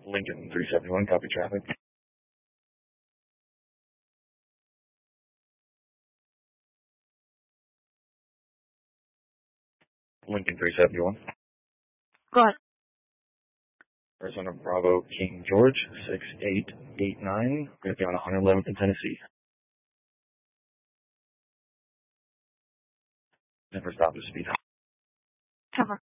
Lincoln 371, copy traffic. Lincoln 371. Go ahead. Arizona Bravo King George 6889. Going to be on 111th in Tennessee. Never stop the speed. Cover.